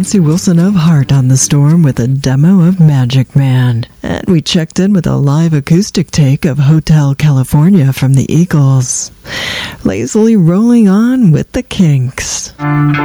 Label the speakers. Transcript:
Speaker 1: Nancy Wilson of Heart on the Storm with a demo of Magic Man. And we checked in with a live acoustic take of Hotel California from the Eagles. Lazily rolling on with the Kinks.